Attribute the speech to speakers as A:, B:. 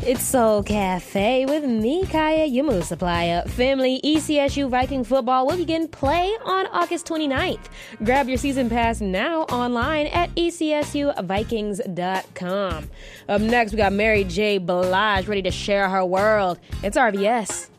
A: It's Soul Cafe with me, Kaya, your mood supplier. Family, ECSU Viking football will begin play on August 29th. Grab your season pass now online at ECSUVikings.com. Up next, we got Mary J. Blige ready to share her world. It's RVS.